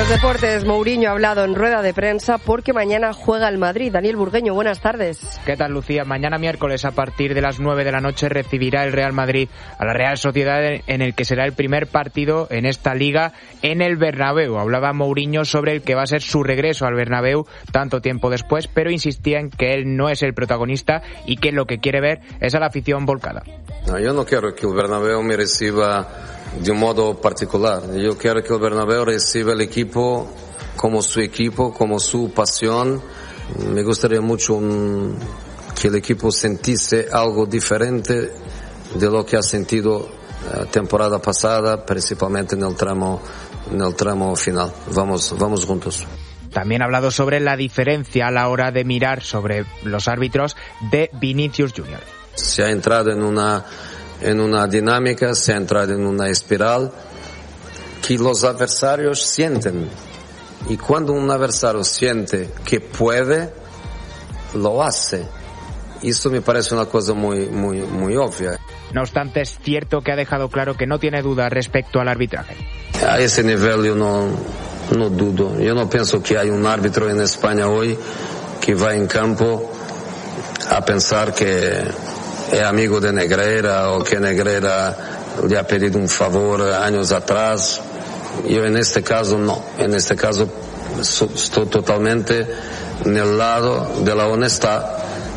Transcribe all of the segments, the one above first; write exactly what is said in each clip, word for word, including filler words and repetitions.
los deportes, Mourinho ha hablado en rueda de prensa porque mañana juega el Madrid. Daniel Burgueño, buenas tardes. ¿Qué tal, Lucía? Mañana miércoles a partir de las nueve de la noche recibirá el Real Madrid a la Real Sociedad, en el que será el primer partido en esta liga en el Bernabéu. Hablaba Mourinho sobre el que va a ser su regreso al Bernabéu tanto tiempo después, pero insistía en que él no es el protagonista y que lo que quiere ver es a la afición volcada. No, yo no quiero que el Bernabéu me reciba de un modo particular. Yo quiero que el Bernabéu reciba el equipo como su equipo, como su pasión. Me gustaría mucho un, que el equipo sintiese algo diferente de lo que ha sentido la temporada pasada, principalmente en el tramo, en el tramo final. Vamos, vamos juntos. También ha hablado sobre la diferencia a la hora de mirar sobre los árbitros de Vinicius Junior. Se ha entrado en una en una dinámica, se ha entrado en una espiral que los adversarios sienten. Y cuando un adversario siente que puede, lo hace. Eso me parece una cosa muy, muy, muy obvia. No obstante, es cierto que ha dejado claro que no tiene dudas respecto al arbitraje. A ese nivel yo no, no dudo. Yo no pienso que hay un árbitro en España hoy que va en campo a pensar que es amigo de Negreira o que Negreira le ha pedido un favor años atrás. Yo en este caso no, en este caso estoy totalmente en el lado de la honestidad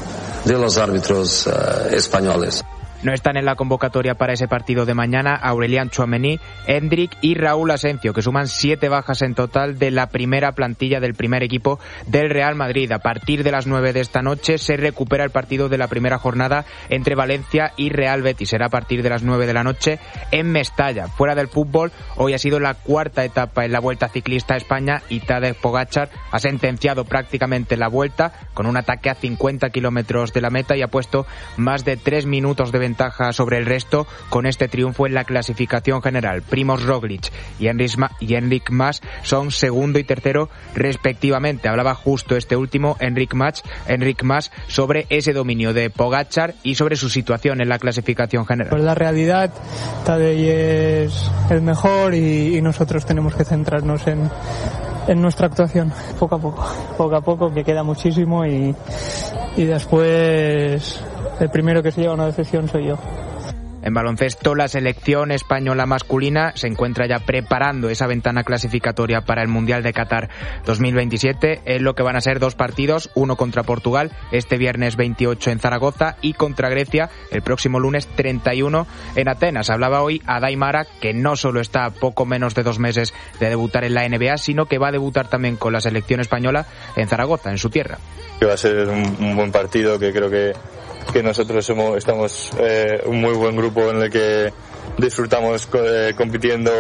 de los árbitros uh, españoles. No están en la convocatoria para ese partido de mañana Aurelian Tchouaméni, Endrick y Raúl Asencio, que suman siete bajas en total de la primera plantilla del primer equipo del Real Madrid. A partir de las nueve de esta noche se recupera el partido de la primera jornada entre Valencia y Real Betis. Será a partir de las nueve de la noche en Mestalla. Fuera del fútbol, hoy ha sido la cuarta etapa en la Vuelta Ciclista a España y Tadej Pogačar ha sentenciado prácticamente la Vuelta con un ataque a cincuenta kilómetros de la meta y ha puesto más de tres minutos de ventaja sobre el resto con este triunfo en la clasificación general. Primož Roglič y Enric Mas son segundo y tercero respectivamente. Hablaba justo este último, Enric Mas, Enric Mas, sobre ese dominio de Pogačar y sobre su situación en la clasificación general. Pues la realidad, Tadej es el mejor y, y nosotros tenemos que centrarnos en en nuestra actuación, poco a poco, poco a poco, que queda muchísimo y, y después el primero que se lleva una decepción soy yo. En baloncesto, la selección española masculina se encuentra ya preparando esa ventana clasificatoria para el Mundial de Qatar dos mil veintisiete, en lo que van a ser dos partidos, uno contra Portugal este viernes veintiocho en Zaragoza y contra Grecia el próximo lunes treinta y uno en Atenas. Hablaba hoy Adai Mara, que no solo está a poco menos de dos meses de debutar en la N B A, sino que va a debutar también con la selección española en Zaragoza, en su tierra. Que va a ser un, un buen partido, que creo que que nosotros somos, estamos eh, un muy buen grupo en el que disfrutamos eh, compitiendo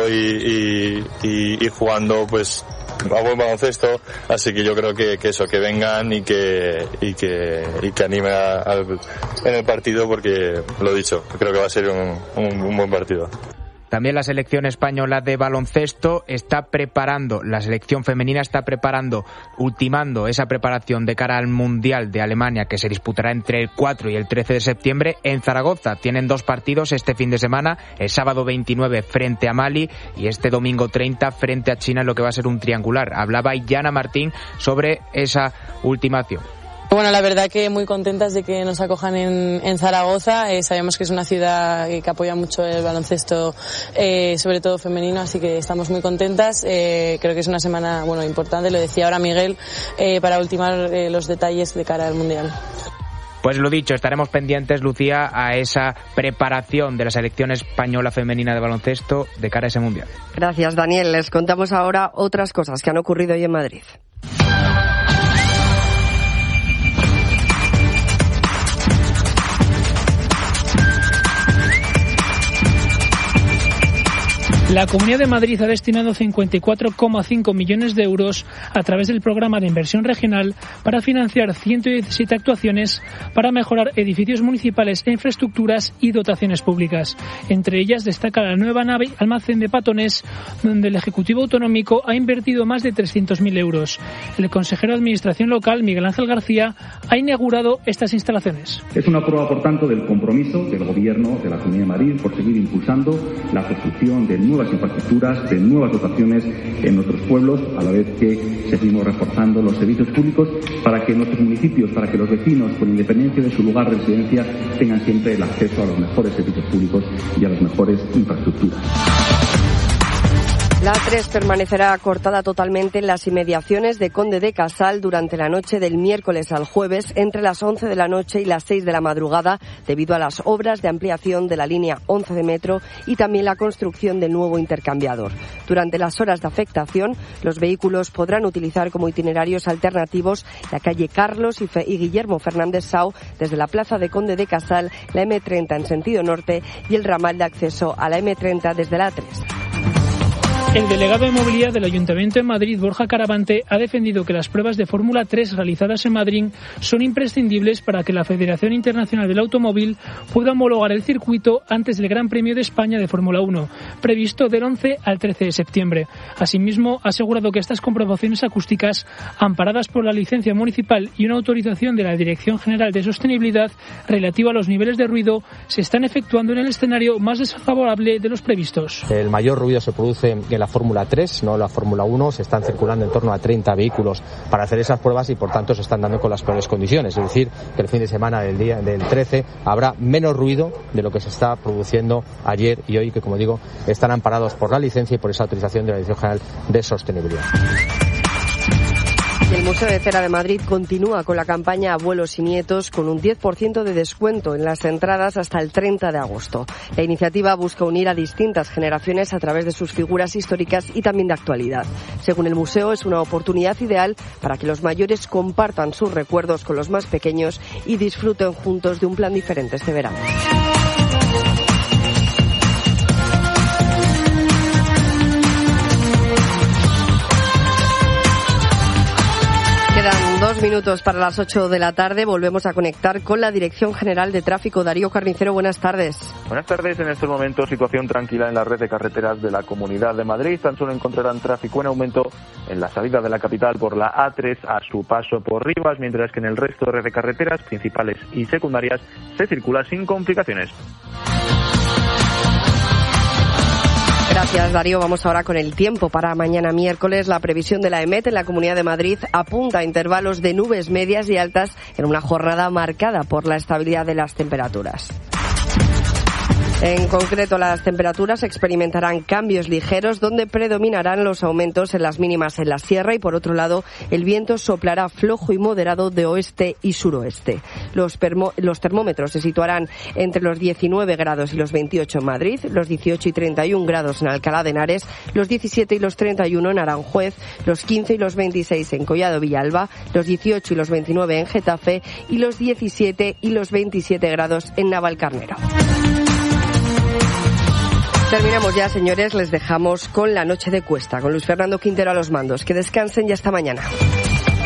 y, y, y, y jugando pues a buen baloncesto, así que yo creo que, que eso, que vengan y que y que, y que anime a, a, en el partido, porque lo dicho, creo que va a ser un, un, un buen partido. También la selección española de baloncesto está preparando, la selección femenina está preparando, ultimando esa preparación de cara al Mundial de Alemania, que se disputará entre el cuatro y el trece de septiembre en Zaragoza. Tienen dos partidos este fin de semana, el sábado veintinueve frente a Mali y este domingo treinta frente a China, en lo que va a ser un triangular. Hablaba Yana Martín sobre esa ultimación. Bueno, la verdad que muy contentas de que nos acojan en, en Zaragoza. Eh, sabemos que es una ciudad que apoya mucho el baloncesto, eh, sobre todo femenino, así que estamos muy contentas. Eh, creo que es una semana, bueno, importante, lo decía ahora Miguel, eh, para ultimar eh, los detalles de cara al Mundial. Pues lo dicho, estaremos pendientes, Lucía, a esa preparación de la selección española femenina de baloncesto de cara a ese Mundial. Gracias, Daniel. Les contamos ahora otras cosas que han ocurrido hoy en Madrid. La Comunidad de Madrid ha destinado cincuenta y cuatro coma cinco millones de euros a través del programa de inversión regional para financiar ciento diecisiete actuaciones para mejorar edificios municipales e infraestructuras y dotaciones públicas. Entre ellas destaca la nueva nave almacén de Patones, donde el Ejecutivo Autonómico ha invertido más de trescientos mil euros. El consejero de Administración Local, Miguel Ángel García, ha inaugurado estas instalaciones. Es una prueba, por tanto, del compromiso del Gobierno de la Comunidad de Madrid por seguir impulsando la construcción del nuevo nuevas infraestructuras, de nuevas dotaciones en nuestros pueblos, a la vez que seguimos reforzando los servicios públicos para que nuestros municipios, para que los vecinos, con independencia de su lugar de residencia, tengan siempre el acceso a los mejores servicios públicos y a las mejores infraestructuras. La A tres permanecerá cortada totalmente en las inmediaciones de Conde de Casal durante la noche del miércoles al jueves entre las once de la noche y las seis de la madrugada debido a las obras de ampliación de la línea once de metro y también la construcción del nuevo intercambiador. Durante las horas de afectación, los vehículos podrán utilizar como itinerarios alternativos la calle Carlos y, Fe- y Guillermo Fernández Sau desde la plaza de Conde de Casal, la eme treinta en sentido norte y el ramal de acceso a la eme treinta desde la A tres. El delegado de Movilidad del Ayuntamiento de Madrid, Borja Caravante, ha defendido que las pruebas de Fórmula tres realizadas en Madrid son imprescindibles para que la Federación Internacional del Automóvil pueda homologar el circuito antes del Gran Premio de España de Fórmula uno, previsto del once al trece de septiembre. Asimismo, ha asegurado que estas comprobaciones acústicas, amparadas por la licencia municipal y una autorización de la Dirección General de Sostenibilidad relativa a los niveles de ruido, se están efectuando en el escenario más desfavorable de los previstos. El mayor ruido se produce en la Fórmula tres, no en la Fórmula uno. Se están circulando en torno a treinta vehículos para hacer esas pruebas y por tanto se están dando con las peores condiciones. Es decir, que el fin de semana del día del trece habrá menos ruido de lo que se está produciendo ayer y hoy, que como digo, están amparados por la licencia y por esa autorización de la Dirección General de Sostenibilidad. El Museo de Cera de Madrid continúa con la campaña Abuelos y Nietos con un diez por ciento de descuento en las entradas hasta el treinta de agosto. La iniciativa busca unir a distintas generaciones a través de sus figuras históricas y también de actualidad. Según el museo, es una oportunidad ideal para que los mayores compartan sus recuerdos con los más pequeños y disfruten juntos de un plan diferente este verano. Quedan dos minutos para las ocho de la tarde. Volvemos a conectar con la Dirección General de Tráfico. Darío Carnicero, buenas tardes. Buenas tardes. En estos momentos, situación tranquila en la red de carreteras de la Comunidad de Madrid. Tan solo encontrarán tráfico en aumento en la salida de la capital por la A tres a su paso por Rivas, mientras que en el resto de red de carreteras principales y secundarias se circula sin complicaciones. Gracias, Darío. Vamos ahora con el tiempo para mañana miércoles. La previsión de la EMET en la Comunidad de Madrid apunta a intervalos de nubes medias y altas en una jornada marcada por la estabilidad de las temperaturas. En concreto, las temperaturas experimentarán cambios ligeros donde predominarán los aumentos en las mínimas en la sierra y, por otro lado, el viento soplará flojo y moderado de oeste y suroeste. Los, permo- los termómetros se situarán entre los diecinueve grados y los veintiocho en Madrid, los dieciocho y treinta y uno grados en Alcalá de Henares, los diecisiete y los treinta y uno en Aranjuez, los quince y los veintiséis en Collado Villalba, los dieciocho y los veintinueve en Getafe y los diecisiete y los veintisiete grados en Navalcarnero. Terminamos ya, señores. Les dejamos con la noche de Cuesta, con Luis Fernando Quintero a los mandos. Que descansen y hasta mañana.